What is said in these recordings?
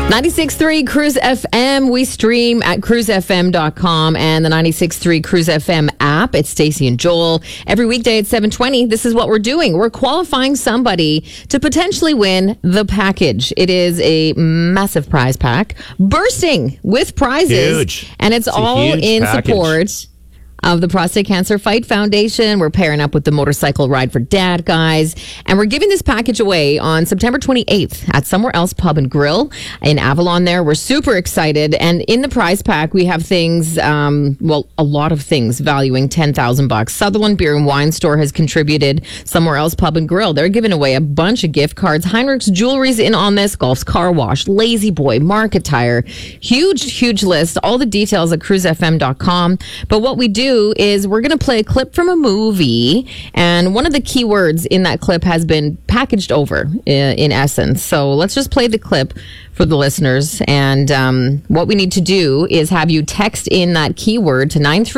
96.3 Cruise FM. We stream at cruisefm.com and the 96.3 Cruise FM app. It's Stacey and Joel. Every weekday at 7:20, this is what we're doing. We're qualifying somebody to potentially win the package. It is a massive prize pack, bursting with prizes. Huge. And it's all in support of the Prostate Cancer Fight Foundation. We're pairing up with the Motorcycle Ride for Dad guys. And we're giving this package away on September 28th at Somewhere Else Pub and Grill in Avalon there. We're super excited. And in the prize pack, we have things, a lot of things valuing $10,000. Sutherland Beer and Wine Store has contributed. Somewhere Else Pub and Grill, they're giving away a bunch of gift cards. Heinrich's Jewelry's in on this. Golf's Car Wash, Lazy Boy, Market Tire. Huge list. All the details at cruisefm.com. But what we do is we're going to play a clip from a movie, and one of the key words in that clip has been packaged over in essence. So let's just play the clip for the listeners, and what we need to do is have you text in that keyword to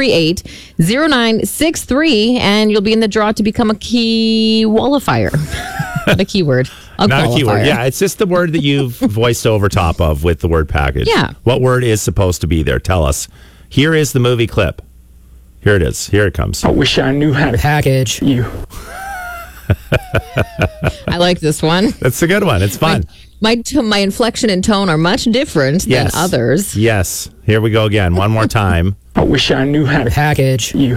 938-0963, and you'll be in the draw to become a key qualifier. Not a keyword. Not a keyword. Yeah, it's just the word that you've voiced over top of with the word package. Yeah. What word is supposed to be there? Tell us. Here is the movie clip. Here it is. Here it comes. I wish I knew how to package you. I like this one. That's a good one. It's fun. My inflection and tone are much different than others. Yes. Here we go again. One more time. I wish I knew how to package you.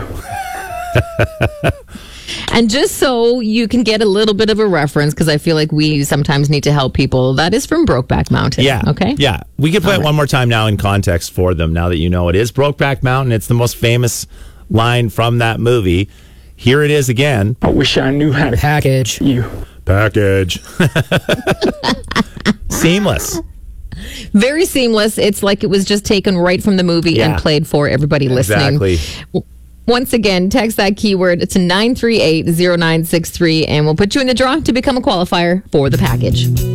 And just so you can get a little bit of a reference, because I feel like we sometimes need to help people, that is from Brokeback Mountain. Yeah. Okay? Yeah. We can play it one more time now in context for them, now that you know it is Brokeback Mountain. It's the most famous line from that movie. Here it is again. I wish I knew how to package you. Package. Seamless. Very seamless. It's like it was just taken right from the movie and played for everybody listening. Exactly. Once again, text that keyword to 938-0963, and we'll put you in the draw to become a qualifier for the package.